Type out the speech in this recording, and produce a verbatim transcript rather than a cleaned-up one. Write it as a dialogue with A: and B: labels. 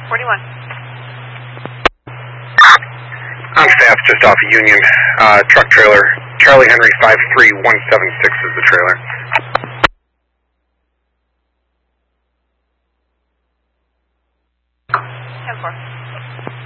A: forty-one.
B: On staff, just off of Union, uh, truck trailer. Charlie Henry five three one seven six is the trailer.
A: ten four.